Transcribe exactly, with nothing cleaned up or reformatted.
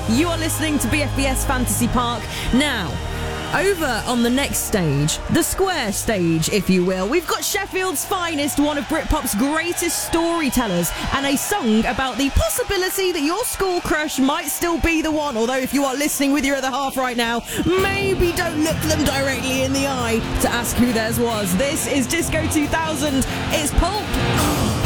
You are listening to B F B S Fantasy Park. Now, over on the next stage, the square stage, if you will, we've got Sheffield's finest, one of Britpop's greatest storytellers, and a song about the possibility that your school crush might still be the one. Although if you are listening with your other half right now, maybe don't look them directly in the eye to ask who theirs was. This is Disco two thousand. It's Pulp.